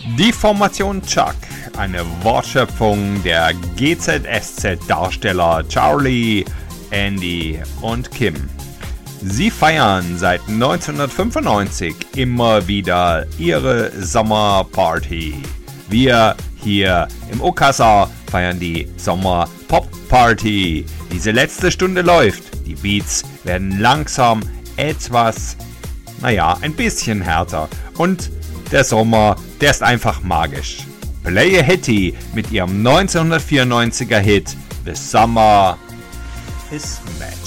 Die Formation Chuck, eine Wortschöpfung der GZSZ-Darsteller Charlie, Andy und Kim. Sie feiern seit 1995 immer wieder ihre Sommerparty. Wir hier im Okassa feiern die Sommer-Pop-Party. Diese letzte Stunde läuft. Die Beats werden langsam etwas, ein bisschen härter. Und der Sommer, der ist einfach magisch. Playa Hetty mit ihrem 1994er Hit The Summer is Mad.